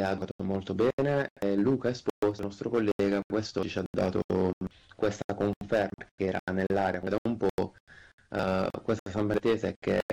ha giocato molto bene e Luca Esposito, il nostro collega, questo ci ha dato questa conferma che era nell'area da un po'. Questa Sammarinese che